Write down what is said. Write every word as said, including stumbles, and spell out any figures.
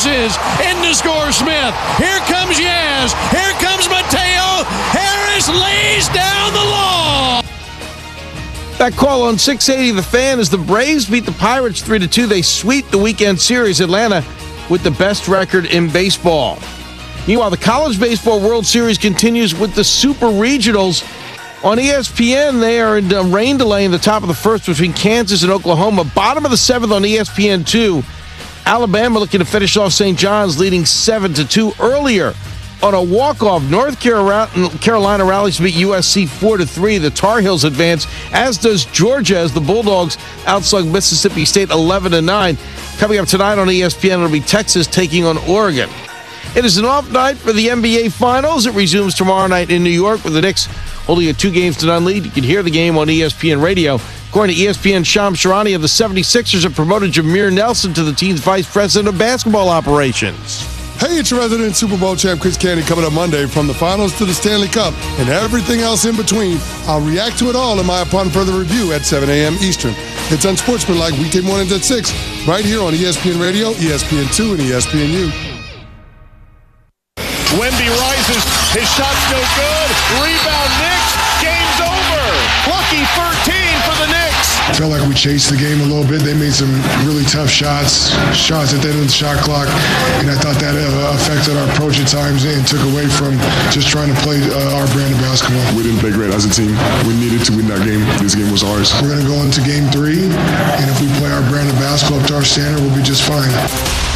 passes into Score Smith. Here comes Yaz. Here comes Mateo. Harris lays down the law. That call on six eighty The Fan as the Braves beat the Pirates three to two. They sweep the weekend series. Atlanta with the best record in baseball. Meanwhile, the College Baseball World Series continues with the Super Regionals. On E S P N, they are in a rain delay in the top of the first between Kansas and Oklahoma. Bottom of the seventh on E S P N two. Alabama looking to finish off Saint John's, leading seven to two. Earlier, on a walk-off, North Carolina rallies to beat U S C four to three. The Tar Heels advance, as does Georgia, as the Bulldogs outslug Mississippi State eleven to nine. Coming up tonight on E S P N, it'll be Texas taking on Oregon. It is an off night for the N B A Finals. It resumes tomorrow night in New York with the Knicks holding a two games to none lead. You can hear the game on E S P N Radio. According to E S P N, Shams Charania of the seventy-sixers have promoted Jameer Nelson to the team's vice president of basketball operations. Hey, it's your resident Super Bowl champ Chris Canty coming up Monday. From the finals to the Stanley Cup and everything else in between, I'll react to it all in my Upon Further Review at seven a.m. Eastern. It's Unsportsmanlike weekday mornings at six, right here on E S P N Radio, E S P N two, and E S P N U. Wemby rises, his shot's no good, rebound Knicks, game's over. Lucky thirteen for the Knicks. I felt like we chased the game a little bit. They made some really tough shots, shots at the end of the shot clock, and I thought that uh, affected our approach at times and took away from just trying to play uh, our brand of basketball. We didn't play great as a team. We needed to win that game. This game was ours. We're going to go into game three, and if we play our brand of basketball up to our standard, we'll be just fine.